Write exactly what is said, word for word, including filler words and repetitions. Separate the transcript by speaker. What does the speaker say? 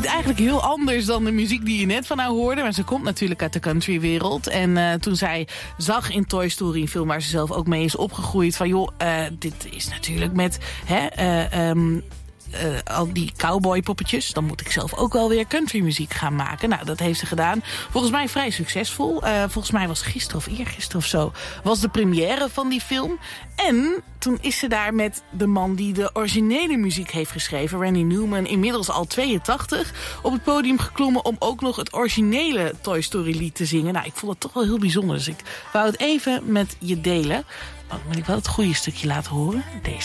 Speaker 1: eigenlijk heel anders dan de muziek die je net van haar hoorde. Maar ze komt natuurlijk uit de countrywereld. En uh, toen zij zag in Toy Story, een film waar ze zelf ook mee is opgegroeid, van joh, uh, dit is natuurlijk met hè, uh, um, Uh, al die cowboypoppetjes, dan moet ik zelf ook wel weer countrymuziek gaan maken. Nou, dat heeft ze gedaan. Volgens mij vrij succesvol. Uh, volgens mij was gisteren of eergisteren of zo was de première van die film. En toen is ze daar met de man die de originele muziek heeft geschreven, Randy Newman, inmiddels al tweeëntachtig, op het podium geklommen om ook nog het originele Toy Story lied te zingen. Nou, ik vond het toch wel heel bijzonder, dus ik wou het even met je delen. Maar ik wil het goede stukje laten horen. Deze.